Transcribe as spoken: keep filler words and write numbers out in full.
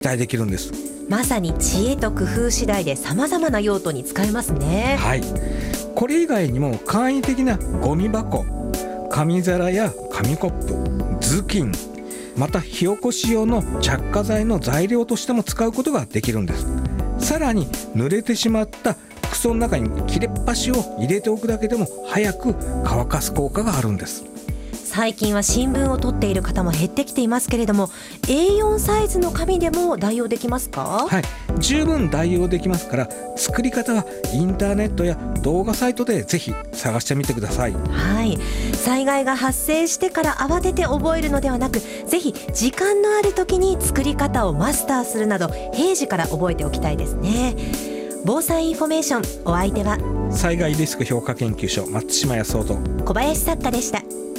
期待できるんです。 まさに知恵と工夫次第で様々な用途に使えますね。 はい、これ以外にも簡易的なゴミ箱、紙皿や紙コップ、頭巾、また火起こし用の着火剤の材料としても使うことができるんです。さらに濡れてしまった服装の中に切れっ端を入れておくだけでも早く乾かす効果があるんです。 最近は新聞を取っている方も減ってきていますけれども、 エーよん サイズの紙でも代用できますか？ はい、十分代用できますから、作り方はインターネットや動画サイトでぜひ探してみてください。 はい、災害が発生してから慌てて覚えるのではなく、ぜひ時間のある時に作り方をマスターするなど平時から覚えておきたいですね。防災インフォメーション、お相手は災害リスク評価研究所松島康夫と小林作家でした。